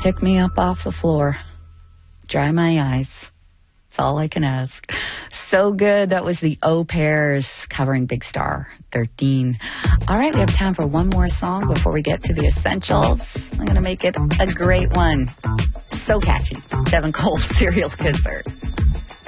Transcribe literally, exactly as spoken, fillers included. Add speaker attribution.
Speaker 1: Pick me up off the floor. Dry my eyes. That's all I can ask. So good. That was the Au Pairs covering Big Star thirteen. All right, we have time for one more song before we get to the essentials. I'm going to make it a great one. So catchy. Devin Cole, Serial Kisser.